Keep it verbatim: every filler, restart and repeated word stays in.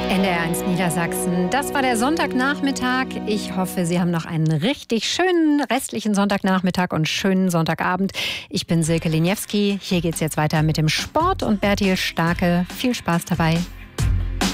N D R eins Niedersachsen. Das war der Sonntagnachmittag. Ich hoffe, Sie haben noch einen richtig schönen restlichen Sonntagnachmittag und schönen Sonntagabend. Ich bin Silke Liniewski. Hier geht's jetzt weiter mit dem Sport und Bertil Starke. Viel Spaß dabei.